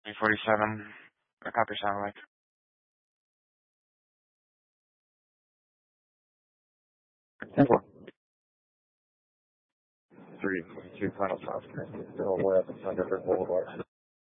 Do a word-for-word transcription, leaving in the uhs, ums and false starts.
three forty-seven, a copy satellite. three forty-two, final stop, still west, Thunderbird Boulevard.